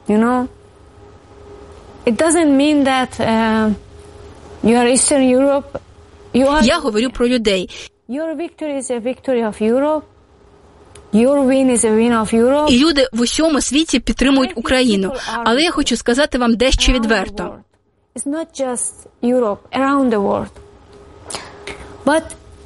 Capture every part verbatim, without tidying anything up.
You know? It doesn't mean that uh, you are Eastern Europe. You are, Я говорю про людей. Your victory is a victory of Europe. Your win is a win of Europe. І люди в усьому світі підтримують Україну. Але я хочу сказати вам дещо відверто. It's not just Europe, around the world. But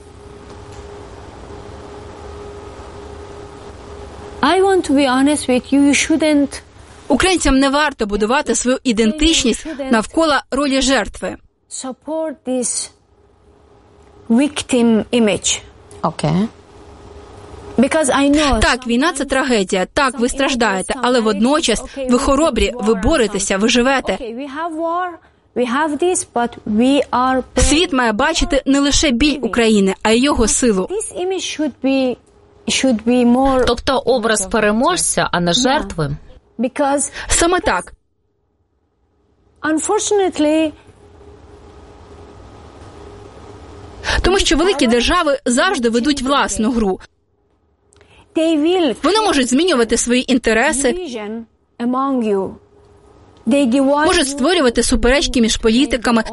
I want to be honest with you, you shouldn't. Українцям не варто будувати свою ідентичність навколо ролі жертви. Support this victim image. Okay. Because I know. Так, війна – це трагедія. Так, ви страждаєте, але водночас ви хоробрі, ви боретеся, ви живете. Світ має бачити не лише біль України, а й його силу. Тобто образ переможця, а не жертви? Саме так. Тому що великі держави завжди ведуть власну гру. Вони можуть змінювати свої інтереси, можуть створювати суперечки між політиками,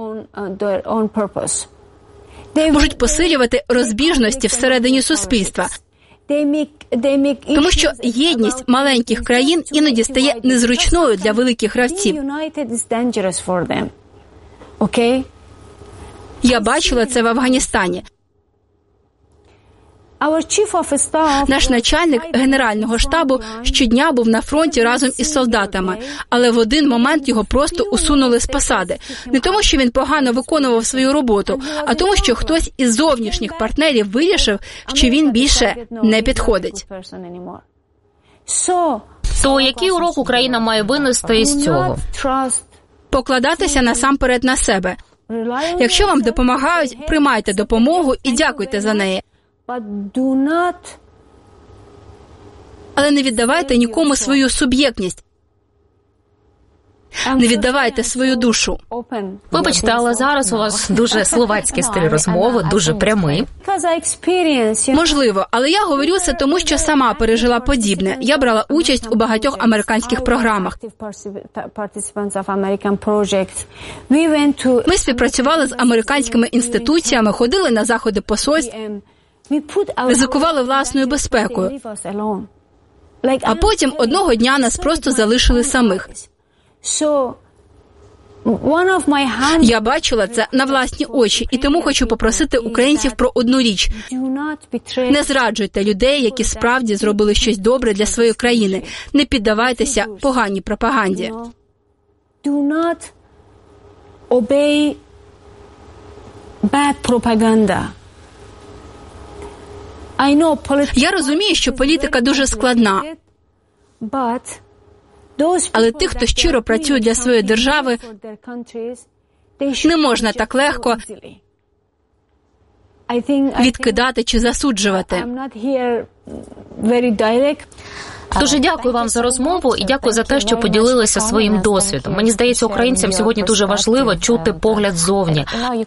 можуть посилювати розбіжності всередині суспільства. Тому що єдність маленьких країн іноді стає незручною для великих гравців. Я бачила це в Афганістані. Наш начальник Генерального штабу щодня був на фронті разом із солдатами, але в один момент його просто усунули з посади. Не тому, що він погано виконував свою роботу, а тому, що хтось із зовнішніх партнерів вирішив, що він більше не підходить. То який урок Україна має винести із цього? Покладатися насамперед на себе. Якщо вам допомагають, приймайте допомогу і дякуйте за неї. Але не віддавайте нікому свою суб'єктність. Не віддавайте свою душу. Вибачте, але зараз у вас дуже словацький стиль розмови, дуже прямий. Можливо, але я говорю це тому, що сама пережила подібне. Я брала участь у багатьох американських програмах. Ми співпрацювали з американськими інституціями, ходили на заходи посольств, ризикували власною безпекою. А потім одного дня нас просто залишили самих. Я бачила це на власні очі, і тому хочу попросити українців про одну річ. Не зраджуйте людей, які справді зробили щось добре для своєї країни. Не піддавайтеся поганій пропаганді. Я розумію, що політика дуже складна. Але тих, хто щиро працює для своєї держави, не можна так легко відкидати чи засуджувати. Дуже дякую вам за розмову і дякую за те, що поділилися своїм досвідом. Мені здається, українцям сьогодні дуже важливо чути погляд ззовні.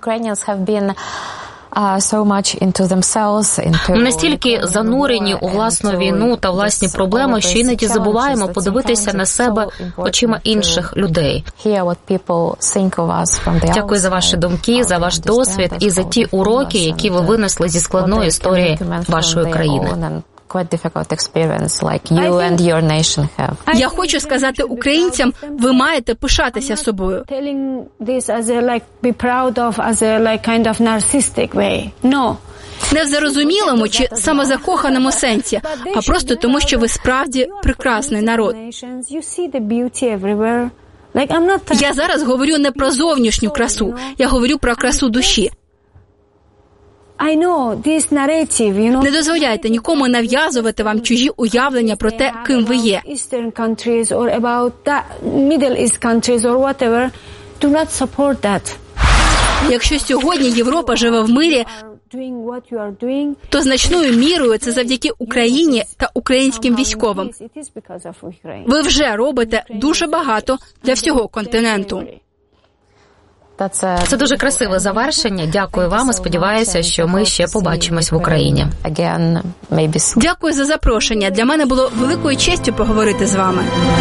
Ми настільки занурені у власну війну та власні проблеми, що іноді забуваємо подивитися на себе очима інших людей. Дякую за ваші думки, за ваш досвід і за ті уроки, які ви винесли зі складної історії вашої країни. Я хочу сказати українцям, ви маєте пишатися собою. Не в зарозумілому чи самозакоханому сенсі, а просто тому, що ви справді прекрасний народ. Я зараз говорю не про зовнішню красу, я говорю про красу душі. Не дозволяйте нікому нав'язувати вам чужі уявлення про те, ким ви є. Якщо сьогодні Європа живе в мирі, то значною мірою це завдяки Україні та українським військовим. Ви вже робите дуже багато для всього континенту. Це дуже красиве завершення. Дякую вам і сподіваюся, що ми ще побачимось в Україні. Дякую за запрошення. Для мене було великою честю поговорити з вами.